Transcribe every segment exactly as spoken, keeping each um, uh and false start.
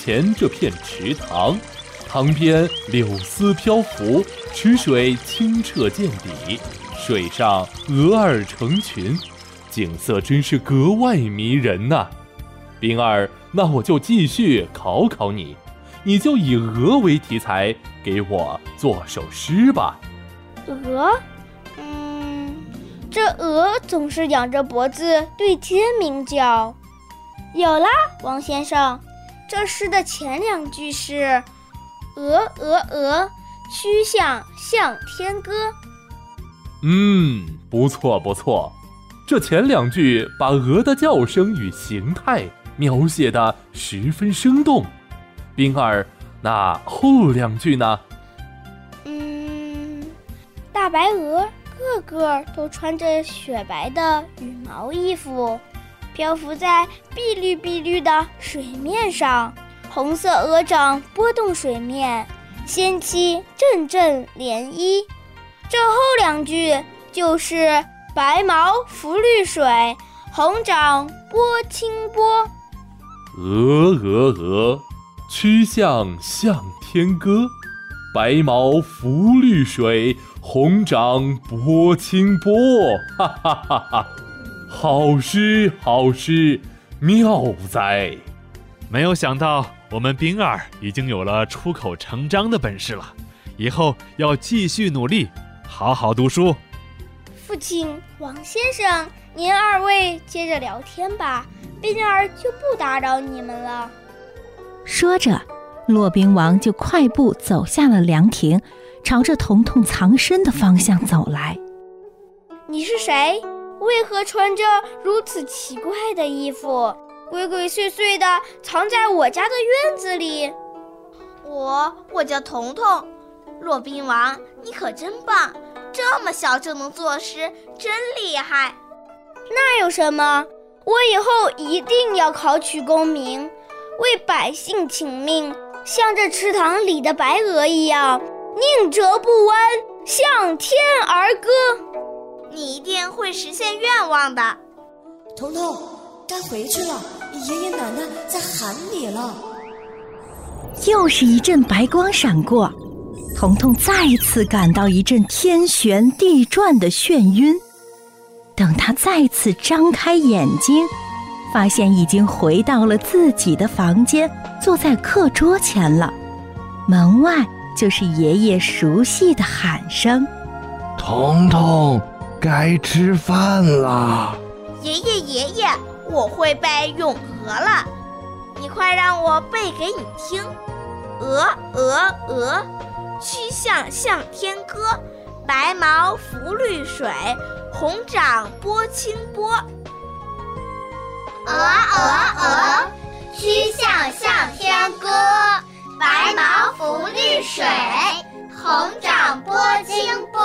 前这片池塘，塘边柳丝漂浮，池水清澈见底，水上鹅儿成群，景色真是格外迷人呐。冰儿，那我就继续考考你，你就以鹅为题材，给我做首诗吧。 鹅？嗯，这鹅总是仰着脖子对天鸣叫。有啦，王先生，这诗的前两句是鹅鹅鹅，曲项向天歌。 嗯，不错不错，这前两句把鹅的叫声与形态描写得十分生动。冰儿，那后两句呢？ 嗯，大白鹅个个都穿着雪白的羽毛衣服，漂浮在碧绿碧绿的水面上，红色鹅掌拨动水面，掀起阵阵涟漪。这后两句就是白毛浮绿水，红掌拨清波。 鹅鹅鹅，曲项向天歌，白毛浮绿水，红掌拨清波。哈哈哈哈！好诗好诗，妙哉！ 没有想到我们冰儿已经有了出口成章的本事了，以后要继续努力，好好读书。 父亲，王先生，您二位接着聊天吧，冰儿就不打扰你们了。 说着，骆宾王就快步走下了凉亭，朝着彤彤藏身的方向走来。 你是谁？为何穿着如此奇怪的衣服，鬼鬼祟祟地藏在我家的院子里？ 我我叫彤彤。骆宾王，你可真棒，这么小就能作诗，真厉害。 那有什么？我以后一定要考取功名，为百姓请命，像这池塘里的白鹅一样，宁折不弯，向天而歌。 你一定会实现愿望的。 彤彤，该回去了，爷爷奶奶在喊你了。 又是一阵白光闪过，彤彤再次感到一阵天旋地转的眩晕。等他再次张开眼睛，发现已经回到了自己的房间，坐在课桌前了。门外就是爷爷熟悉的喊声： 彤彤，该吃饭啦！ 爷爷爷爷，我会背《咏鹅》了，你快让我背给你听。鹅鹅鹅，曲项向天歌，白毛浮绿水，红掌拨清波。 鹅鹅鹅，曲项向天歌，白毛浮绿水，红掌拨清波。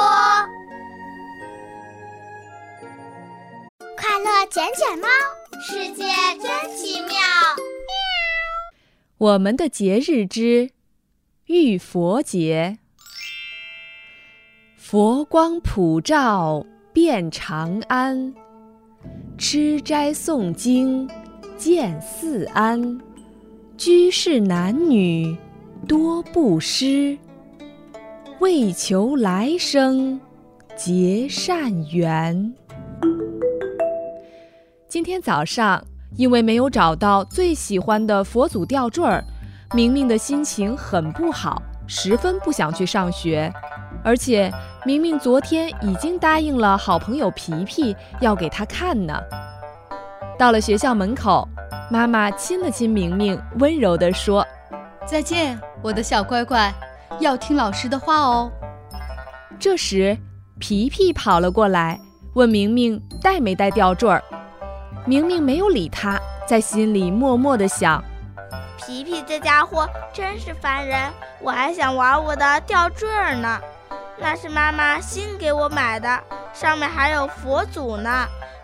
快乐捡捡猫，世界真奇妙。 我们的节日之浴佛节。佛光普照遍长安，吃斋诵经见四安，居士男女多布施，为求来生结善缘。今天早上，因为没有找到最喜欢的佛祖吊坠儿，明明的心情很不好，十分不想去上学。而且明明昨天已经答应了好朋友皮皮要给他看呢。到了学校门口，妈妈亲了亲明明，温柔地说： 再见，我的小乖乖，要听老师的话哦。 这时皮皮跑了过来，问明明带没带吊坠儿。明明没有理他，在心里默默地想： 皮皮这家伙真是烦人，我还想玩我的吊坠呢，那是妈妈新给我买的，上面还有佛祖呢，